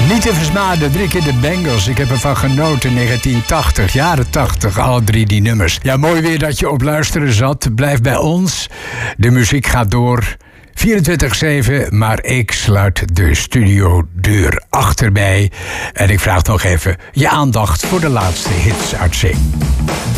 Niet te versmaden, 3 keer de Bengals. Ik heb ervan genoten, 1980, jaren 80, alle 3 die nummers. Ja, mooi weer dat je op luisteren zat. Blijf bij ons. De muziek gaat door. 24/7, maar ik sluit de studiodeur achter mij. En ik vraag nog even je aandacht voor de laatste hits uit Zee.